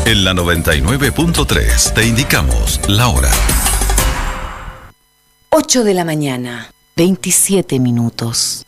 En la 99.3 te indicamos la hora. 8 de la mañana, 27 minutos.